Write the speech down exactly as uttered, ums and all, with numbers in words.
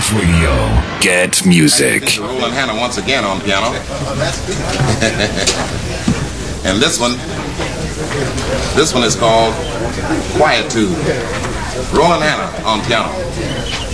Love Radio. Get music. Roland Hannah once again on piano. And this one, this one is called Quietude. Roland Hannah on piano.